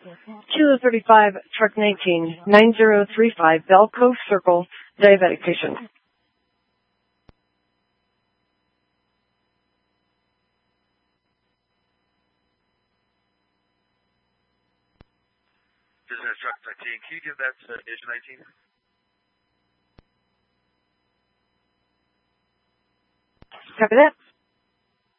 Kilo 35, truck 19, 9035, Bell Cove Circle, diabetic patient. Business truck 19, can you give that to Station 19? Copy that.